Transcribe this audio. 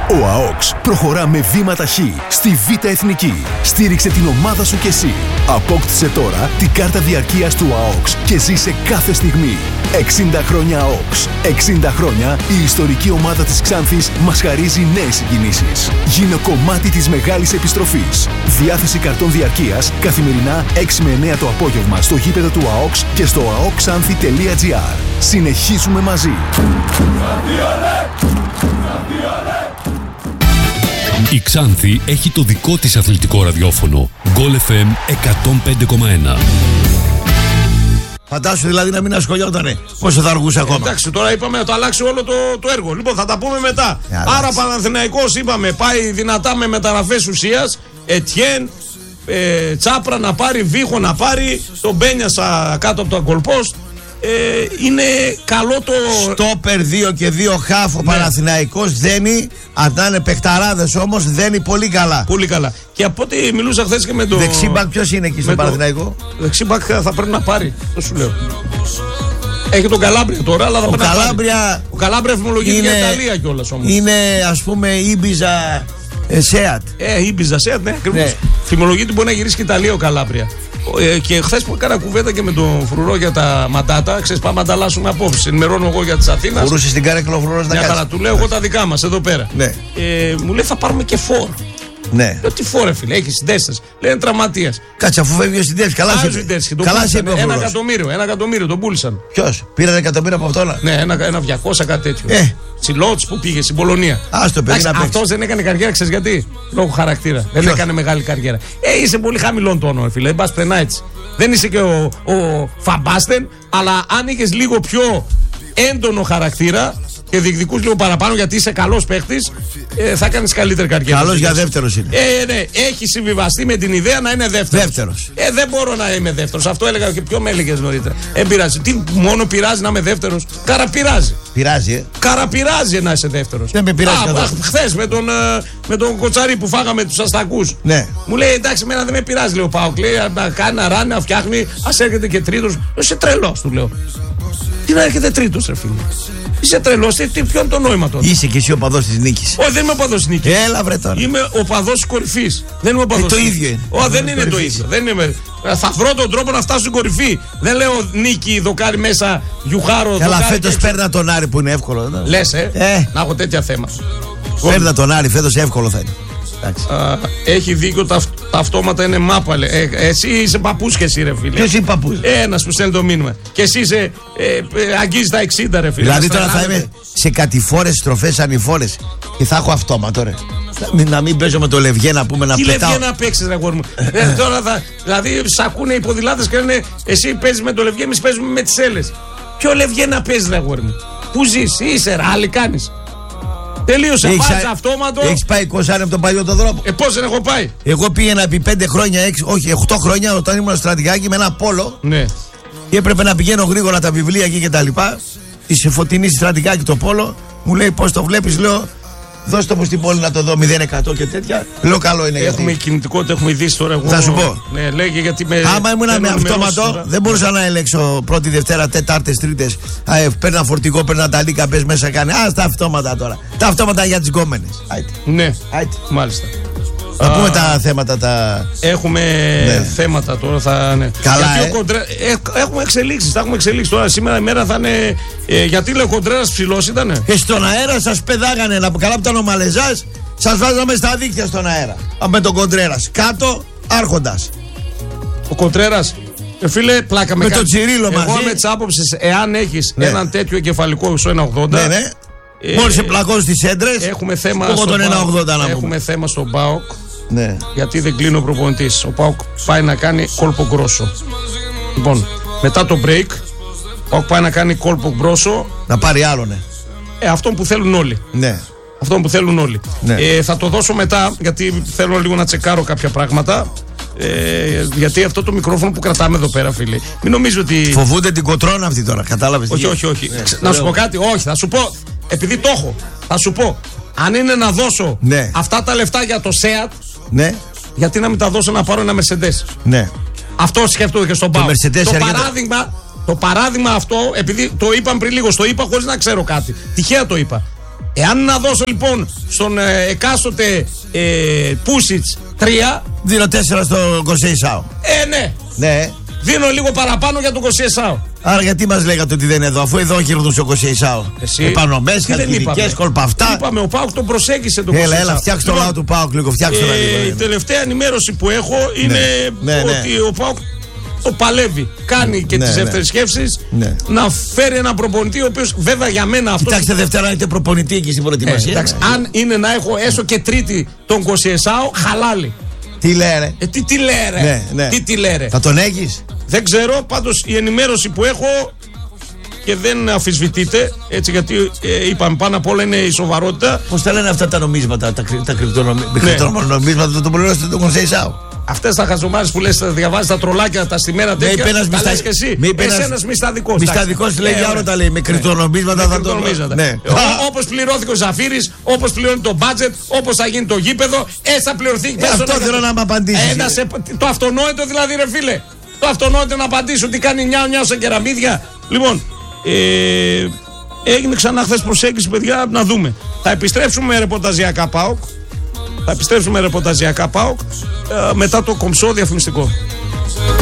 Ο ΑΟΚΣ προχωρά με βήματα χ στη Β' Εθνική. Στήριξε την ομάδα σου κι εσύ. Απόκτησε τώρα την κάρτα διαρκείας του ΑΟΚΣ και ζήσε κάθε στιγμή. 60 χρόνια ΑΟΚΣ. 60 χρόνια η ιστορική ομάδα της Ξάνθης μας χαρίζει νέες συγκινήσεις. Γίνε κομμάτι της μεγάλης επιστροφής. Διάθεση καρτών διαρκείας καθημερινά 6 με 9 το απόγευμα στο γήπεδο του ΑΟΚΣ και στο aokxanthi.gr. Συνεχίζουμε μαζί. Η Ξάνθη έχει το δικό της αθλητικό ραδιόφωνο. Goal FM 105,1. Φαντάσου δηλαδή να μην ασχολιότανε. Πόσο θα αργούσε ακόμα. Εντάξει, τώρα είπαμε να το αλλάξει όλο το έργο. Λοιπόν, θα τα πούμε μετά. Άρα, Παναθηναϊκός είπαμε πάει δυνατά με μεταγραφές ουσίας. Ετιέν, Τσάπρα να πάρει, Βίχο να πάρει, τον Μπένιασα κάτω από το γκολπόστ. Είναι καλό το. Στόπερ 2 και 2 χάφ ο Παναθηναϊκός δένει. Αν να είναι παιχταράδες όμως δένει πολύ καλά. Πολύ καλά. Και από ό,τι μιλούσα χθες και με το. Δεξίμπακ ποιος είναι εκεί στο Παναθηναϊκό? Δεξίμπακ θα πρέπει να πάρει. Το σου λέω. Έχει τον Καλάμπρια τώρα, αλλά θα πρέπει να πάρει. Ο Καλάμπρια φημολογείται για Ιταλία κιόλας όμως. Είναι ας πούμε Ήμπιζα Σέατ. Ήμπιζα Σέατ, ναι, ακριβώς. Φημολογείται μπορεί να γυρίσει και Ιταλία ο Καλάμπρια. Και χθες που έκανα κουβέντα και με τον Φρουρό για τα μαντάτα, ξέρεις, πάμε να ανταλλάσσουμε απόψεις. Ενημερώνω εγώ για τις Αθήνας. Μπορούσε στην Καρέκλα ο Φρουρός να κάτσει. Καλά, του λέω εγώ τα δικά μας εδώ πέρα. Ναι. Μου λέει θα πάρουμε και φόρ. Ναι. Τι φόρε, φίλε, έχει συντέστες. Λέει είναι τραυματίας. Κάτσε, αφού φεύγει ο συντέστης, καλά σε είπε. 1 εκατομμύριο, τον πούλησαν. Ποιος, πήραν 1 εκατομμύριο από αυτόν? Ναι, ένα 200 κάτι τέτοιο. Τσιλότς που πήγε στην Πολωνία. Άστο, παιδί να παίξει. Αυτός δεν έκανε καριέρα, ξέρεις γιατί? Λόγω χαρακτήρα. Δεν έκανε μεγάλη καριέρα. Είσαι πολύ χαμηλών τόνων, φίλε. Δεν πας πουθενά έτσι. Δεν είσαι και ο Φαμπάστεν, αλλά αν είχες λίγο πιο έντονο χαρακτήρα και διεκδικούς λίγο παραπάνω, γιατί είσαι καλός παίχτης, θα κάνεις καλύτερη καριέρα. Καλός για δεύτερος είναι. Ναι, έχει συμβιβαστεί με την ιδέα να είναι δεύτερος. Δεν μπορώ να είμαι δεύτερος. Αυτό έλεγα και ποιο με έλεγες νωρίτερα. Πειράζει. Τι μόνο πειράζει να είμαι δεύτερος? Καραπειράζει. Πειράζει, Καραπειράζει να είσαι δεύτερος. Δεν με πειράζει καθόλου. Χθες με τον Κοτσαρί που φάγαμε τους αστακούς. Ναι. Μου λέει εντάξει, εμένα δεν με πειράζει, λέω Πάοκ. Λέει να κάνει να ράνει, να φτιάχνει, ας έρχεται και τρίτος. Είσαι τρελός, του λέω. Τι να έρχεται τρίτος, ρε φίλε. Είσαι τρελός, ποιο είναι το νόημα τότε? Είσαι και εσύ ο παδός της νίκης. Όχι, δεν είμαι ο παδός της νίκης. Έλα βρε τώρα. Είμαι ο παδός της κορυφής. Δεν είμαι ο παδός. Το ίδιο είναι. Όχι, δεν είναι το ίδιο. Δεν είμαι. Θα βρω τον τρόπο να φτάσω στην κορυφή. Δεν λέω νίκη, δοκάρι μέσα, γιουχάρο. Καλά, φέτος παίρνα τον Άρη που είναι εύκολο. Λες, να έχω τέτοια θέματα. Παίρνα τον Άρη, φέτος εύκολο θα είναι. Έχει δίκιο, τα αυτόματα είναι μάπα. Εσύ είσαι παππούς και εσύ, ρε φίλε. Ποιος είναι παππούς? Ένας που στέλνει το μήνυμα. Και εσύ είσαι, αγγίζεις τα 60, ρε φίλε. Δηλαδή τώρα θα είμαι σε κατηφόρες στροφές ανηφόρες και θα έχω αυτόματο, ρε. Να μην παίζω με το Λευγέ να πούμε να τι πετάω. Τι Λευγέ να παίξεις, ρε αγόρι μου. Δηλαδή σ' ακούνε οι ποδηλάτες και λένε εσύ παίζεις με το Λευγέ, εμείς παίζουμε με τις Έλες. Ποιο Λευγέ να παίζεις, ρε αγόρι μου? Πού ζεις, είσαι ράλι κάνεις? Τελείωσε, βάζεις αυτόματο. Έχεις πάει 20 από τον παλιό το δρόμο? Πώς δεν έχω πάει? Εγώ πήγαινα επί 5 χρόνια, 8 χρόνια όταν ήμουν στρατηγάκι με ένα πόλο. Ναι. Και έπρεπε να πηγαίνω γρήγορα τα βιβλία εκεί και τα λοιπά. Τη Φωτεινή στρατηγάκι το πόλο. Μου λέει πώς το βλέπεις, λέω. Δώστε μου στην πόλη να το δω 0% και τέτοια. Λέω καλό είναι. Έχουμε κινητικότητα, έχουμε ειδήσει τώρα. Εγώ... Θα σου πω. Ναι, λέγε γιατί με. Άμα ήμουν με αυτόματο, δεν μπορούσα να ελέγξω πρώτη, Δευτέρα, Τετάρτες, Τρίτες. Παίρνα φορτηγό, παίρνα τα λίκα, πες μέσα κάνει. Τα αυτόματα τώρα. Τα αυτόματα για τις γκόμενες. Ναι, μάλιστα. Θα πούμε τα θέματα τα. Έχουμε θέματα τώρα. Ναι. Καλά. Έχουμε εξελίξεις. Θα έχουμε εξελίξεις τώρα. Σήμερα η μέρα θα είναι. Γιατί λέει ο Κοντρέρας ψηλός ήτανε. Στον αέρα σας πεδάγανε. Καλά που ήταν ο Μαλεζάς, σας βάζαμε στα δίκτυα στον αέρα. Με τον Κοντρέρας. Κάτω, άρχοντας. Ο Κοντρέρας. Φίλε, πλάκα με τον Τσιρίλο μαζί. Εγώ με τις άποψεις, εάν έχεις έναν τέτοιο εγκεφαλικό στο 1,80. Ναι. Μόλις σε πλακώσει τις έντρες. Έχουμε θέμα έχουμε θέμα στον ΠΑΟΚ. Ναι. Γιατί δεν κλείνει ο προπονητής. Ο ΠΑΟΚ πάει να κάνει κόλπο γκρόσο. Λοιπόν, μετά το break, ο ΠΑΟΚ πάει να κάνει κόλπο γκρόσο. Να πάρει άλλο, ναι. Αυτό που θέλουν όλοι. Ναι. Αυτό που θέλουν όλοι. Ναι. Θα το δώσω μετά, γιατί θέλω λίγο να τσεκάρω κάποια πράγματα. Γιατί αυτό το μικρόφωνο που κρατάμε εδώ πέρα, φίλε, μην νομίζω ότι. Φοβούνται την κοτρόνα αυτή τώρα, κατάλαβες? Όχι. Ναι, να σου πω κάτι, όχι, θα σου πω. Επειδή το έχω, θα σου πω. Αν είναι να δώσω αυτά τα λεφτά για το ΣΕΑΤ, γιατί να μην τα δώσω να πάρω ένα Mercedes? Ναι. Αυτό σκέφτομαι και στον ΠΑΟΚ. Το παράδειγμα αυτό, επειδή το είπαμε πριν λίγο, το είπα χωρίς να ξέρω κάτι. Τυχαία το είπα. Εάν να δώσω λοιπόν στον εκάστοτε Πούσιτς 3. Δίνω 4 στο Κοσέισάο. Ναι. Ναι. Δίνω λίγο παραπάνω για τον Κοσέισάο. Άρα γιατί μας λέγατε ότι δεν είναι εδώ, αφού εδώ κερδούσε ο Κοσέισάο? Επανομές, χαλκιδικές, κόλπα αυτά. Είπαμε, ο ΠΑΟΚ τον προσέγγισε τον Κοσέισάο. Έλα, φτιάξε το λαό του ΠΑΟΚ λίγο, φτιάξε το λίγο. Η τελευταία ενημέρωση που έχω είναι ότι ο ΠΑΟΚ το παλεύει. Κάνει και τις δεύτερες σκέψεις να φέρει ένα προπονητή, ο οποίος βέβαια για μένα αυτό. Κοιτάξτε, Δευτέρα έχετε προπονητή εκεί στην προετοιμασία. Αν είναι να έχω έστω και τρίτη τον Κοσέισάο, χαλάλι. Τι λέρε. Τι λέρε. Θα τον έχεις? Δεν ξέρω, πάντως η ενημέρωση που έχω και δεν αμφισβητείται, έτσι, γιατί είπαμε πάνω απ' όλα είναι η σοβαρότητα. Πώς τα λένε αυτά τα νομίσματα, τα κρυπτονομίσματα, θα το πληρώσετε τον Κοσέισάο? Αυτές τα χαζομάρες που λες, θα διαβάζεις τα τρολάκια, τα στημένα τέτοια. Τα λες και εσύ. Ένας μυσταδικός. Μυσταδικός λέει για όλα τα λέει. Με κρυπτονομίσματα θα το λέει. Όπως πληρώθηκε ο Ζαφύρης, όπως πληρώνει το μπάτζετ, όπως θα γίνει το γήπεδο, έτσι θα πληρωθεί. Αυτό θέλω να με απαντήσεις. Το αυτονόητο δηλαδή, ρε φίλε. Το αυτονόητο να απαντήσω τι κάνει νιάου σαν κεραμίδια. Λοιπόν, έγινε ξανά χθες προσέγγιση, παιδιά, να δούμε. Θα επιστρέψουμε με ρεπορταζιακά ΠΑΟΚ. Μετά το κομψό διαφημιστικό.